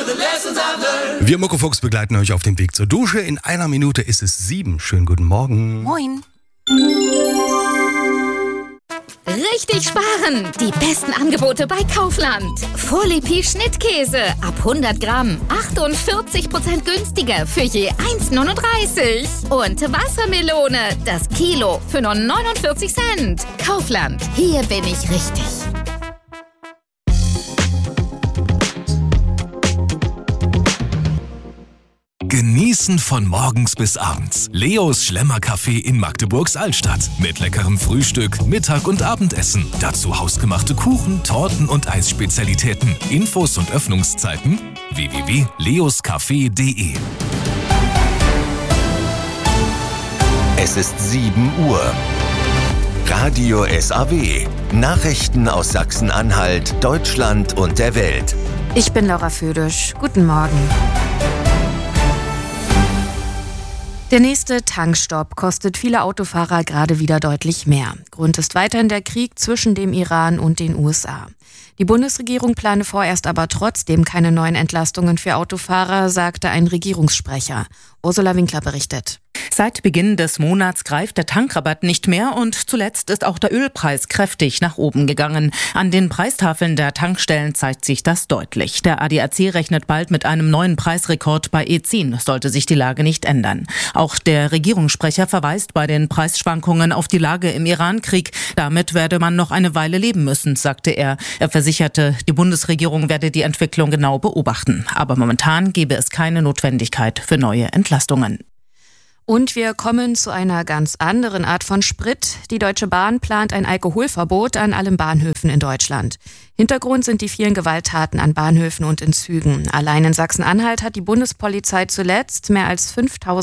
Wir Muckefuchs begleiten euch auf dem Weg zur Dusche. In einer Minute ist es 7. Schönen guten Morgen. Moin. Richtig sparen! Die besten Angebote bei Kaufland. Vorlepi Schnittkäse ab 100 Gramm 48% günstiger für je 1,39. Und Wassermelone, das Kilo für nur 49 Cent. Kaufland, hier bin ich richtig. Genießen von morgens bis abends. Leos Schlemmercafé in Magdeburgs Altstadt. Mit leckerem Frühstück, Mittag- und Abendessen. Dazu hausgemachte Kuchen, Torten und Eisspezialitäten. Infos und Öffnungszeiten www.leoscafé.de. Es ist 7 Uhr. Radio SAW. Nachrichten aus Sachsen-Anhalt, Deutschland und der Welt. Ich bin Laura Födisch. Guten Morgen. Der nächste Tankstopp kostet viele Autofahrer gerade wieder deutlich mehr. Grund ist weiterhin der Krieg zwischen dem Iran und den USA. Die Bundesregierung plane vorerst aber trotzdem keine neuen Entlastungen für Autofahrer, sagte ein Regierungssprecher. Ursula Winkler berichtet. Seit Beginn des Monats greift der Tankrabatt nicht mehr und zuletzt ist auch der Ölpreis kräftig nach oben gegangen. An den Preistafeln der Tankstellen zeigt sich das deutlich. Der ADAC rechnet bald mit einem neuen Preisrekord bei E10, sollte sich die Lage nicht ändern. Auch der Regierungssprecher verweist bei den Preisschwankungen auf die Lage im Irankrieg. Damit werde man noch eine Weile leben müssen, sagte er. Er versicherte, die Bundesregierung werde die Entwicklung genau beobachten. Aber momentan gebe es keine Notwendigkeit für neue Entlastungen. Und wir kommen zu einer ganz anderen Art von Sprit. Die Deutsche Bahn plant ein Alkoholverbot an allen Bahnhöfen in Deutschland. Hintergrund sind die vielen Gewalttaten an Bahnhöfen und in Zügen. Allein in Sachsen-Anhalt hat die Bundespolizei zuletzt mehr als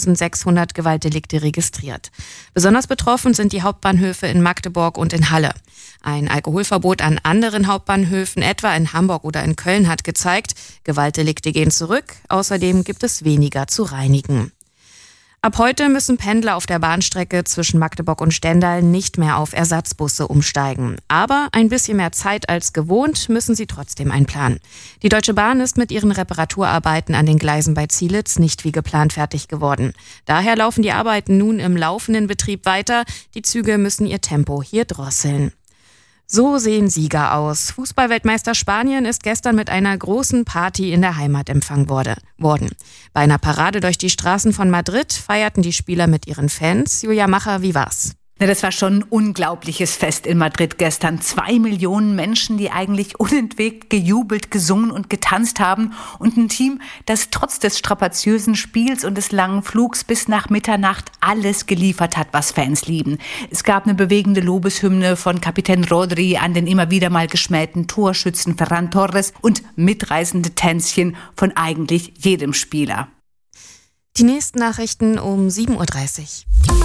5.600 Gewaltdelikte registriert. Besonders betroffen sind die Hauptbahnhöfe in Magdeburg und in Halle. Ein Alkoholverbot an anderen Hauptbahnhöfen, etwa in Hamburg oder in Köln, hat gezeigt, Gewaltdelikte gehen zurück. Außerdem gibt es weniger zu reinigen. Ab heute müssen Pendler auf der Bahnstrecke zwischen Magdeburg und Stendal nicht mehr auf Ersatzbusse umsteigen. Aber ein bisschen mehr Zeit als gewohnt müssen sie trotzdem einplanen. Die Deutsche Bahn ist mit ihren Reparaturarbeiten an den Gleisen bei Zielitz nicht wie geplant fertig geworden. Daher laufen die Arbeiten nun im laufenden Betrieb weiter. Die Züge müssen ihr Tempo hier drosseln. So sehen Sieger aus. Fußballweltmeister Spanien ist gestern mit einer großen Party in der Heimat empfangen worden. Bei einer Parade durch die Straßen von Madrid feierten die Spieler mit ihren Fans. Julia Macher, wie war's? Ja, das war schon ein unglaubliches Fest in Madrid gestern. 2 Millionen Menschen, die eigentlich unentwegt gejubelt, gesungen und getanzt haben. Und ein Team, das trotz des strapaziösen Spiels und des langen Flugs bis nach Mitternacht alles geliefert hat, was Fans lieben. Es gab eine bewegende Lobeshymne von Kapitän Rodri an den immer wieder mal geschmähten Torschützen Ferran Torres und mitreißende Tänzchen von eigentlich jedem Spieler. Die nächsten Nachrichten um 7.30 Uhr.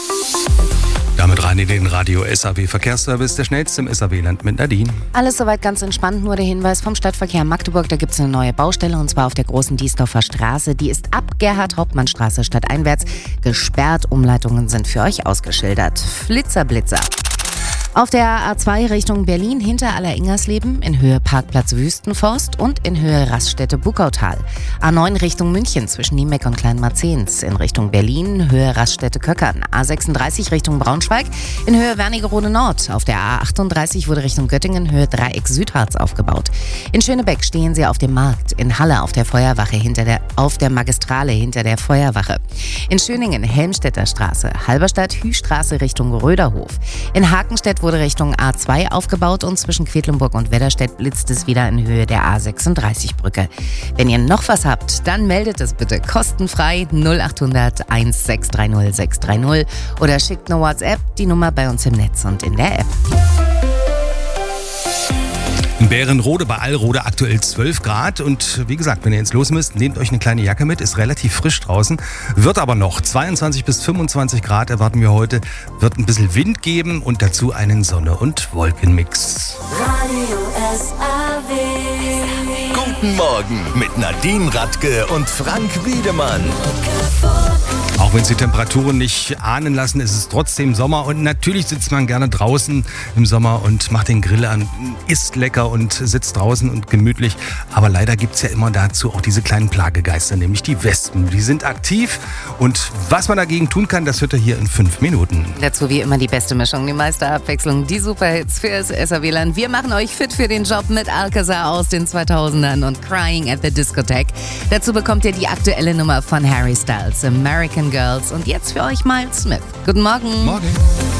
Damit rein in den Radio SAW Verkehrsservice, der schnellste im SAW-Land mit Nadine. Alles soweit ganz entspannt, nur der Hinweis vom Stadtverkehr Magdeburg, da gibt es eine neue Baustelle und zwar auf der großen Diesdorfer Straße. Die ist ab Gerhard-Hauptmann-Straße stadteinwärts gesperrt. Umleitungen sind für euch ausgeschildert. Flitzer-Blitzer. Auf der A2 Richtung Berlin hinter Alleringers-Leben in Höhe Parkplatz Wüstenforst und in Höhe Raststätte Buckautal. A9 Richtung München zwischen Niemeck und Kleinmarzehns in Richtung Berlin, Höhe Raststätte Köckern. A36 Richtung Braunschweig in Höhe Wernigerode Nord. Auf der A38 wurde Richtung Göttingen Höhe Dreieck Südharz aufgebaut. In Schönebeck stehen sie auf dem Markt. In Halle auf der Feuerwache auf der Magistrale hinter der Feuerwache. In Schöningen Helmstedter Straße, Halberstadt Hüstraße Richtung Röderhof. In Hakenstedt wurde Richtung A2 aufgebaut und zwischen Quedlinburg und Wedderstedt blitzt es wieder in Höhe der A36-Brücke. Wenn ihr noch was habt, dann meldet es bitte kostenfrei 0800 1630 630 oder schickt eine WhatsApp, die Nummer bei uns im Netz und in der App. In Bärenrode bei Allrode aktuell 12 Grad und wie gesagt, wenn ihr jetzt los müsst, nehmt euch eine kleine Jacke mit, ist relativ frisch draußen, wird aber noch 22 bis 25 Grad erwarten wir heute, wird ein bisschen Wind geben und dazu einen Sonne- und Wolkenmix. Radio SAW. Guten Morgen mit Nadine Radke und Frank Wiedemann. Auch Auch wenn es die Temperaturen nicht ahnen lassen, ist es trotzdem Sommer und natürlich sitzt man gerne draußen im Sommer und macht den Grill an, isst lecker und sitzt draußen und gemütlich. Aber leider gibt es ja immer dazu auch diese kleinen Plagegeister, nämlich die Wespen. Die sind aktiv und was man dagegen tun kann, das hört ihr hier in 5 Minuten. Dazu wie immer die beste Mischung, die meiste Abwechslung, die Superhits fürs SAW-Land. Wir machen euch fit für den Job mit Alcazar aus den 2000ern und Crying at the Discotheque. Dazu bekommt ihr die aktuelle Nummer von Harry Styles, American Girls. Und jetzt für euch Miles Smith. Guten Morgen. Morgen.